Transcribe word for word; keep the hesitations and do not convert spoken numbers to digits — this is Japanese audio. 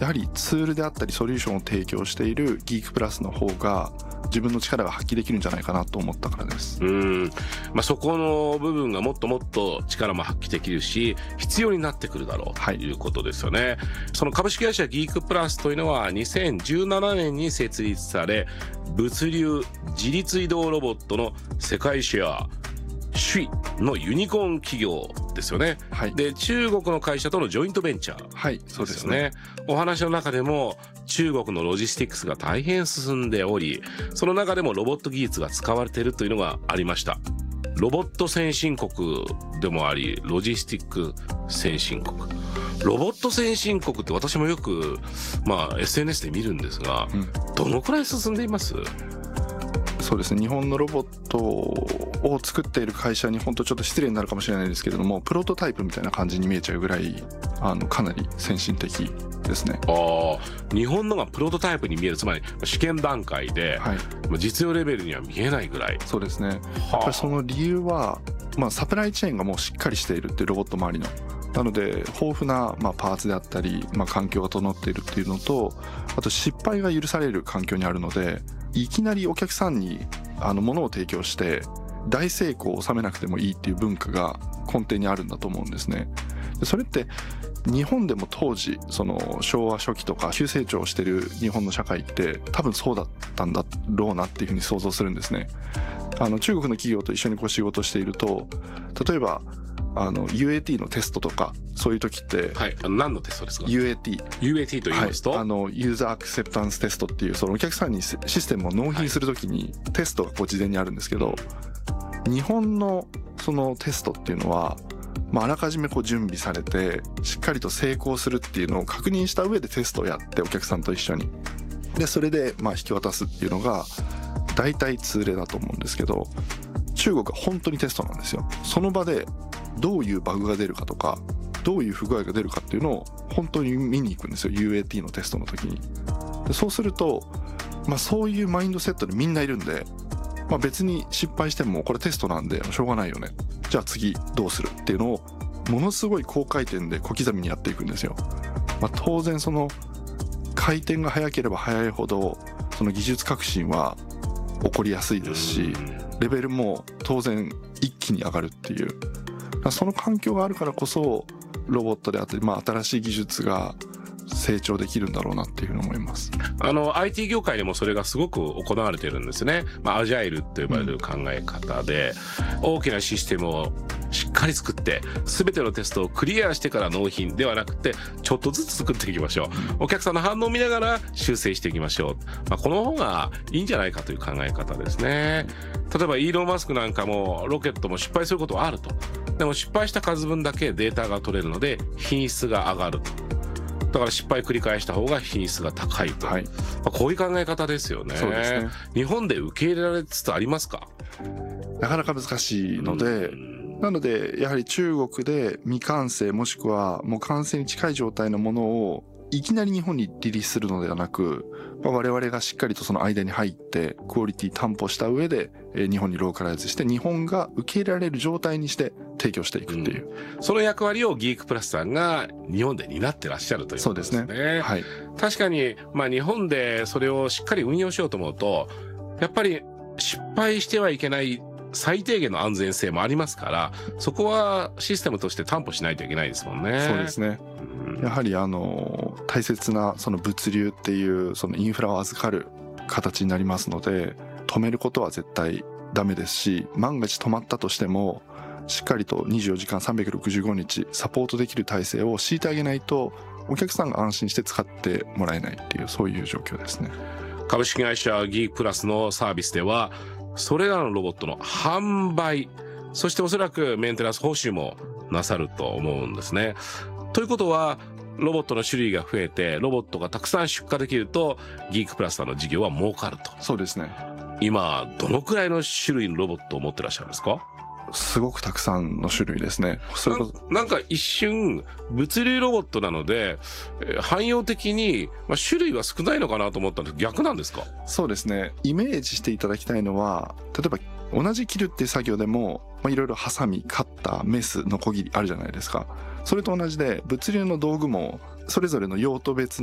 やはりツールであったりソリューションを提供しているギークプラスの方が自分の力が発揮できるんじゃないかなと思ったからです。 うん、まあ、そこの部分がもっともっと力も発揮できるし必要になってくるだろうということですよね、はい、その株式会社ギークプラスというのはにせんじゅうななねんに設立され、物流自律移動ロボットの世界シェア首位のユニコーン企業ですよね、はい、で中国の会社とのジョイントベンチャーですよね、はい、そうですね。お話の中でも中国のロジスティックスが大変進んでおり、その中でもロボット技術が使われているというのがありました。ロボット先進国でもあり、ロジスティック先進国、ロボット先進国って私もよく、まあ、エスエヌエス で見るんですが、うん、どのくらい進んでいます？ そうですね、日本のロボットを作っている会社に本当ちょっと失礼になるかもしれないですけれども、プロトタイプみたいな感じに見えちゃうぐらい、あのかなり先進的ですね。 ああ、日本のがプロトタイプに見える、つまり試験段階で、はい、実用レベルには見えないぐらい。 そうですね、やっぱりその理由は、まあ、サプライチェーンがもうしっかりしているっていうロボット周りのなので豊富な、まあ、パーツであったり、まあ、環境が整っているっていうのと、あと失敗が許される環境にあるので、いきなりお客さんにあの物を提供して大成功を収めなくてもいいっていう文化が根底にあるんだと思うんですね。でそれって日本でも当時その昭和初期とか急成長してる日本の社会って多分そうだったんだろうなっていうふうに想像するんですね。あの中国の企業と一緒にこう仕事していると、例えばあの ユーエーティー のテストとかそういう時って、 はい、何のテストですか？ ユーエーティーユーエーティー と言いますと、 はい、あのユーザーアクセプタンステストっていうそのお客さんにシステムを納品する時にテストがこう事前にあるんですけど、日本のそのテストっていうのは、まあ、あらかじめこう準備されてしっかりと成功するっていうのを確認した上でテストをやって、お客さんと一緒にでそれでまあ引き渡すっていうのが大体通例だと思うんですけど、中国は本当にテストなんですよ。その場でどういうバグが出るかとかどういう不具合が出るかっていうのを本当に見に行くんですよ、 ユーエーティー のテストの時に。でそうすると、まあ、そういうマインドセットでみんないるんで、まあ、別に失敗してもこれテストなんでしょうがないよね、じゃあ次どうするっていうのをものすごい高回転で小刻みにやっていくんですよ。まあ、当然その回転が速ければ速いほどその技術革新は起こりやすいですし、レベルも当然一気に上がるっていう、その環境があるからこそロボットであったり、まあ、新しい技術が成長できるんだろうなっていうふうに思います。 あの アイティー 業界でもそれがすごく行われてるんですね。まあ、アジャイルと呼ばれる考え方で、うん、大きなシステムをしっかり作って全てのテストをクリアしてから納品ではなくて、ちょっとずつ作っていきましょう、うん、お客さんの反応を見ながら修正していきましょう、まあ、この方がいいんじゃないかという考え方ですね。例えばイーロン・マスクなんかもロケットも失敗することはあると。でも失敗した数分だけデータが取れるので品質が上がると。だから失敗繰り返した方が品質が高いと、はい、まあ、こういう考え方ですよね。そうですね。日本で受け入れられつつありますか？ なかなか難しいので、なのでやはり中国で未完成もしくはもう完成に近い状態のものをいきなり日本にリリースするのではなく、まあ、我々がしっかりとその間に入ってクオリティ担保した上で日本にローカライズして日本が受け入れられる状態にして提供していくっていう、 うん、その役割をギークプラスさんが日本で担ってらっしゃるということですね。そうですね、はい、確かに、まあ、日本でそれをしっかり運用しようと思うとやっぱり失敗してはいけない最低限の安全性もありますから、そこはシステムとして担保しないといけないですもんね。 そうですね、うん、やはりあの大切なその物流っていうそのインフラを預かる形になりますので、止めることは絶対ダメですし、万が一止まったとしてもしっかりとにじゅうよじかんさんびゃくろくじゅうごにちサポートできる体制を敷いてあげないとお客さんが安心して使ってもらえないっていう、そういう状況ですね。 株式会社ギークプラスのサービスではそれらのロボットの販売、そしておそらくメンテナンス報酬もなさると思うんですね。ということはロボットの種類が増えてロボットがたくさん出荷できるとギークプラスさんの事業は儲かると。 そうですね。今どのくらいの種類のロボットを持ってらっしゃるんですか？ すごくたくさんの種類ですね。それこそな, なんか一瞬物流ロボットなので、えー、汎用的に、まあ、種類は少ないのかなと思ったんですけど逆なんですか？ そうですね。イメージしていただきたいのは、例えば同じ切るっていう作業でも、まあ、いろいろハサミ、カッター、メス、ノコギリあるじゃないですか。それと同じで物流の道具もそれぞれの用途別